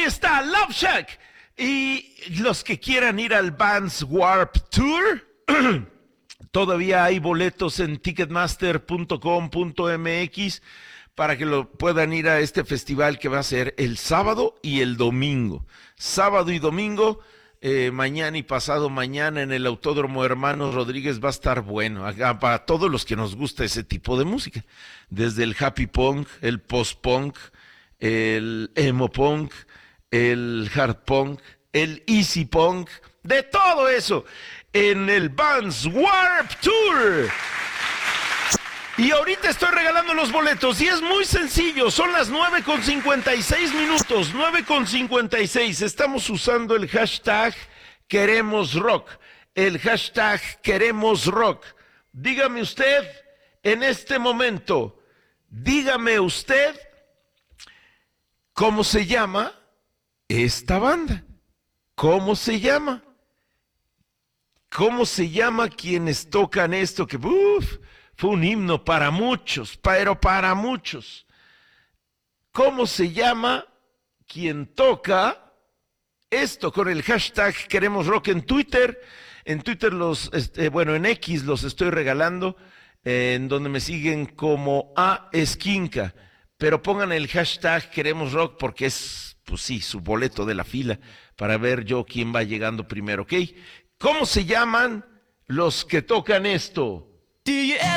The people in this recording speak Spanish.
está Love Shack. Y los que quieran ir al Vans Warped Tour, todavía hay boletos en ticketmaster.com.mx para que lo puedan ir a este festival que va a ser el sábado y el domingo. Sábado y domingo, mañana y pasado mañana en el Autódromo Hermanos Rodríguez va a estar bueno. Para todos los que nos gusta ese tipo de música. Desde el happy punk, el post-punk, el emo punk, el hard punk, el easy punk, de todo eso en el Vans Warped Tour. Y ahorita estoy regalando los boletos y es muy sencillo, son las 9:56 minutos, 9:56. Estamos usando el hashtag Queremos Rock, el hashtag Queremos Rock. Dígame usted en este momento, dígame usted cómo se llama esta banda. ¿Cómo se llama? ¿Cómo se llama quienes tocan esto? Que fue un himno para muchos, pero para muchos. ¿Cómo se llama quien toca esto? Con el hashtag Queremos Rock en Twitter. En Twitter en X los estoy regalando, en donde me siguen como A Esquinca. Pero pongan el hashtag Queremos Rock porque es, pues sí, su boleto de la fila para ver yo quién va llegando primero, ¿ok? ¿Cómo se llaman los que tocan esto?